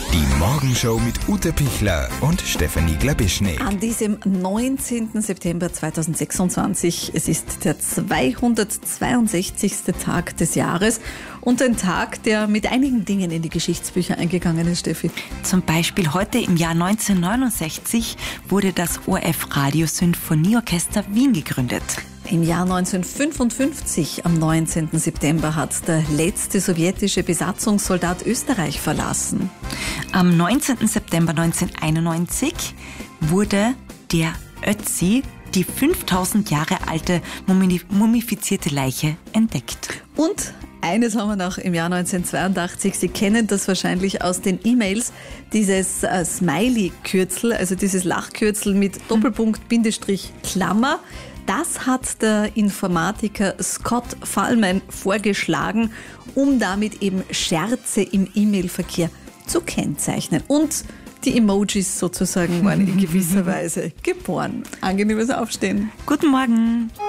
Die Morgenshow mit Ute Pichler und Stefanie Glabischnik. An diesem 19. September 2026, es ist der 262. Tag des Jahres und ein Tag, der mit einigen Dingen in die Geschichtsbücher eingegangen ist, Steffi. Zum Beispiel heute im Jahr 1969 wurde das ORF-Radio-Sinfonieorchester Wien gegründet. Im Jahr 1955, am 19. September, hat der letzte sowjetische Besatzungssoldat Österreich verlassen. Am 19. September 1991 wurde der Ötzi, die 5000 Jahre alte mumifizierte Leiche, entdeckt. Und eines haben wir noch im Jahr 1982. Sie kennen das wahrscheinlich aus den E-Mails, dieses Smiley-Kürzel, also dieses Lachkürzel mit Doppelpunkt, Bindestrich, Klammer. Das hat der Informatiker Scott Fallman vorgeschlagen, um damit eben Scherze im E-Mail-Verkehr zu kennzeichnen. Und die Emojis sozusagen waren in gewisser Weise geboren. Angenehmes Aufstehen. Guten Morgen.